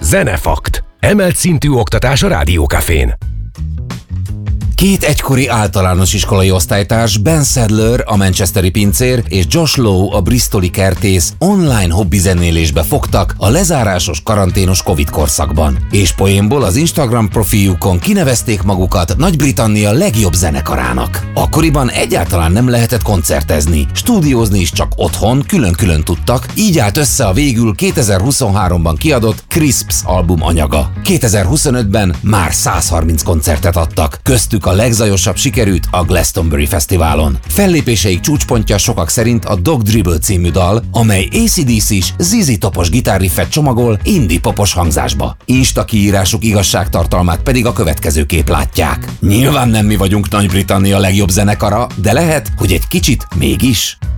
Zenefakt. Emelt szintű oktatás a Rádiókafén. Két egykori általános iskolai osztálytárs, Ben Sadler, a manchesteri pincér, és Josh Lowe, a bristoli kertész online hobbizenélésbe fogtak a lezárásos karanténos Covid korszakban. És poénból az Instagram profiljukon kinevezték magukat Nagy-Britannia legjobb zenekarának. Akkoriban egyáltalán nem lehetett koncertezni, stúdiózni is csak otthon, külön-külön tudtak, így állt össze a végül 2023-ban kiadott Crisps album anyaga. 2025-ben már 130 koncertet adtak, köztük a legzajosabb sikerült a Glastonbury Fesztiválon. Fellépéseik csúcspontja sokak szerint a Dog Dribble című dal, amely AC/DC-s ZZ Topos gitárriffet csomagol indie popos hangzásba. Insta kiírásuk igazságtartalmát pedig a következő kép látják. Nyilván nem mi vagyunk Nagy-Britannia legjobb zenekara, de lehet, hogy egy kicsit mégis.